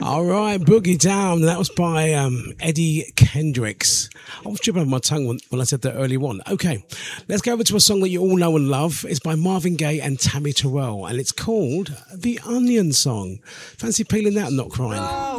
All right, Boogie Down. That was by Eddie Kendricks. I was tripping over my tongue when I said that early on. Okay, let's go over to a song that you all know and love. It's by Marvin Gaye and Tammy Terrell, and it's called The Onion Song. Fancy peeling that and not crying?